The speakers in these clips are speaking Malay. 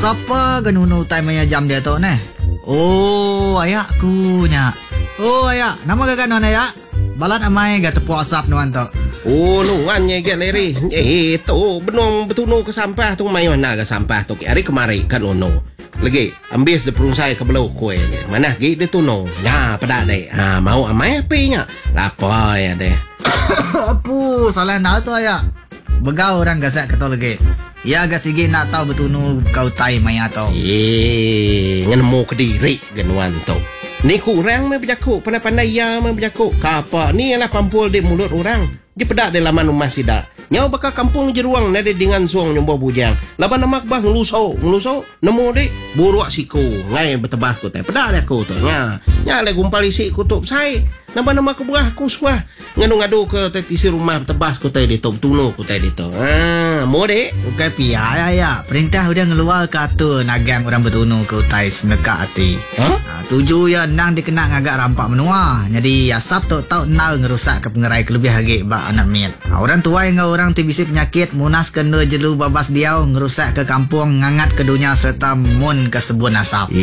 Siapa genunu time maya jam dia tu ne? Oh, ayakku nya. Oh, ayak. Nama gagak nuan ayak? Balat amai gak tepuk asap nuan tu. Oh, nuan nya gak leri. Tu benong betunu ke sampah tu mai mana ke sampah tu. Hari kemari kan ono. Lagi ambil de perungsai ke belau kue ni. Mana gi de tuno. Nya pada dek. Ha mau amai apinya. Lapar ya deh. Apu, salah nak tu ayak. Begau orang gasak ketol lagi. Ya agak sige nak tahu betunu kau tai maya tau. Ngenemu ke diri genuan tu. Ni kurang me berjakuk, pandai-pandai ya me berjakuk. Kapa ni ialah pampul di mulut orang. Dia pedak di laman rumah sidak. Nyau bakal kampung jeruang nade dengan suang nyombo bujang. Laban namak bah ngeluso, nemu dek buruak siku. Ngai betebah ku teh. Pedak dia ku tu. Nya le gumpal isi kutup sai. Nama-nama ke buah aku suah. Ngadu-ngadu ke tetisi rumah tebas ku tadi tu. Tunu ku tadi tu. Mau dek? Bukan pihak ya. Perintah udah ngeluar kata nagang orang bertunu ke utai seneka hati. Tuju ya nang dikena ngagak rampak menua. Jadi asap tu tau nal ngerusak ke pengerai kelebih hagi bak anak miat. Orang tua yang orang tibisi penyakit munas kena jelu babas diau ngerusak ke kampung ngangat ke dunia serta mun ke sebun asap.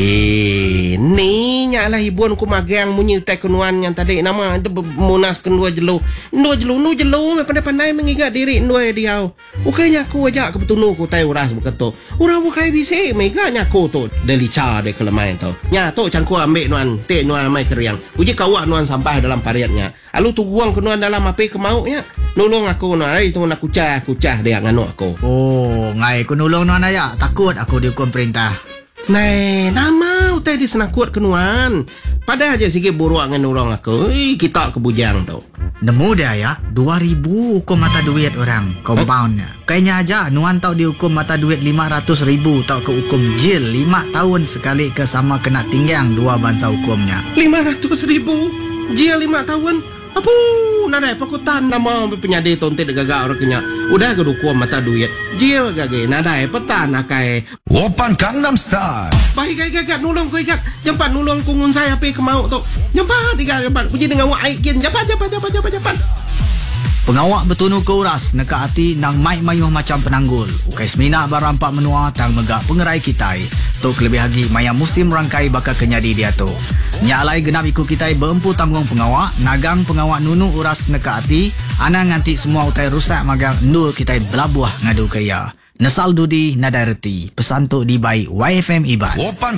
Ni nyalah ibuan ku magang munyi utai kenuan yang tadi nama itu munas kedua jelu pandai-pandai mengingat diri dua diau. Ukainya aku ajak ke betunu ku tai uras beketo. Urang bukai bisi meganya aku tu delica de kelemain tu. Nya tu cangku ambil nuan te nuan mai keriang. Uji kawak nuan sampah dalam pariatnya. Alu tu buang ke nuan dalam api kemaunya. Nolong aku nuan ai tu nak kucah dia nganu aku. Oh, ngai ku nolong nuan aya. Takut aku dihukum perintah. Nei, nama utai di senakut kenuan. Pada aja sikit buruak dengan orang aku. Kita kebujang tu. Nemu dia ya, 2,000 hukum mata duit orang. Compoundnya. Kayaknya aja nuan tau dihukum mata duit 500,000 tau ke hukum jil 5 tahun sekali ke sama kena tinggang 2 bangsa hukumnya. 500,000? Jil 5 tahun? Apa? Nadai pakutan nama penyadi tonte de gagak orang kenya. Udah ke hukum mata duit. Jil gage nadai petan akai. Open Gangnam Style. Baik gagak nulung ku ikat. Jampan nulung ku ngun saya api kemau tu. Jampan jampan. Puji dengan wak aikin. Jampan. Pengawak betunu ke uras neka hati nang mai mayuh macam penanggul. Ukai semina barampak menua tang megak pengerai kitai. Tok lebih lagi maya musim rangkai bakal kenyadi dia tu. Nyalai genap ikut kitai berempu tanggung pengawak. Nagang pengawak nunu uras neka hati. Ana nganti semua utai rusak magang nul kitai belabuah ngadu kaya. Nesal dudi nadai reti. Pesan tu di by YFM Iban.